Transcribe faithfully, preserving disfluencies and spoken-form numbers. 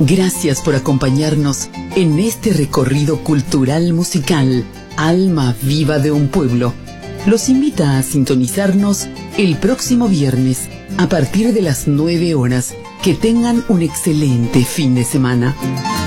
Gracias por acompañarnos en este recorrido cultural musical, Alma Viva de un Pueblo. Los invita a sintonizarnos el próximo viernes a partir de las nueve horas. Que tengan un excelente fin de semana.